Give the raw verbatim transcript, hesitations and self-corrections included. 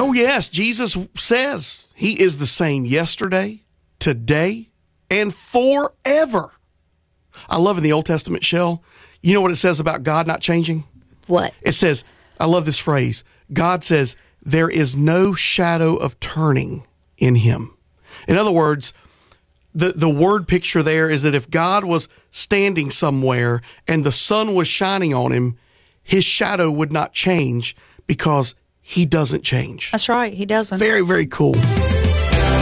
Oh, yes. Jesus says he is the same yesterday, today, and forever. I love in the Old Testament, Shell, you know what it says about God not changing? What? It says, I love this phrase, God says, there is no shadow of turning in him. In other words, the, the word picture there is that if God was standing somewhere and the sun was shining on him, his shadow would not change because he doesn't change. That's right. He doesn't. Very, very cool.